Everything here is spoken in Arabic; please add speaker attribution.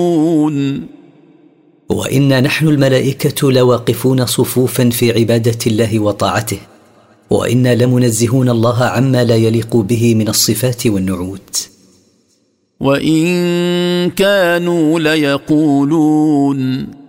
Speaker 1: وإنا نحن الملائكة لواقفون صفوفا في عبادة الله وطاعته، وإنا لمنزهون الله عما لا يليق به من الصفات والنعوت.
Speaker 2: وإن كانوا ليقولون